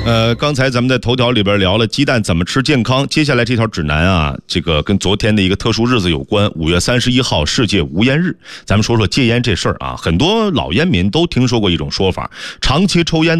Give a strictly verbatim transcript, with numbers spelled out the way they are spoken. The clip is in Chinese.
呃，刚才咱们在头条里边聊了鸡蛋怎么吃健康，接下来这条指南啊，这个跟昨天的一个特殊日子有关，五月三十一号世界无烟日。咱们说说戒烟这事儿啊，很多老烟民都听说过一种说法，长期抽烟